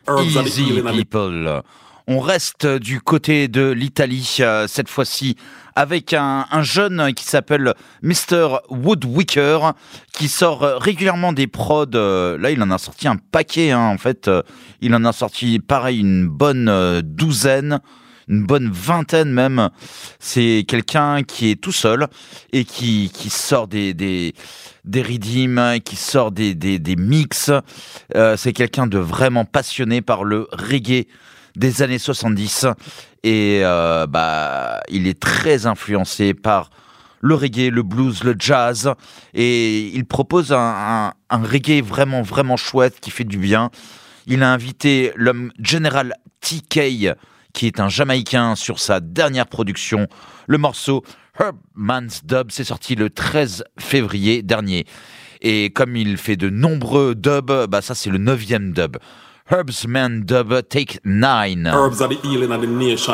Easy People. On reste du côté de l'Italie, cette fois-ci avec un jeune qui s'appelle Mr. Woodwicker, qui sort régulièrement des prods. Là, il en a sorti un paquet, en fait. Il en a sorti, pareil, une bonne douzaine, une bonne vingtaine même. C'est quelqu'un qui est tout seul et qui sort des redeems, qui sort des mix. C'est quelqu'un de vraiment passionné par le reggae des années 70 et il est très influencé par le reggae, le blues, le jazz, et il propose un reggae vraiment vraiment chouette qui fait du bien. Il a invité l'homme General TK, qui est un Jamaïcain, sur sa dernière production. Le morceau Herbman's Dub, c'est sorti le 13 février dernier, et comme il fait de nombreux dubs, ça c'est le 9e dub. Herbsman Dub Take 9. Herbs are the healing of the nation.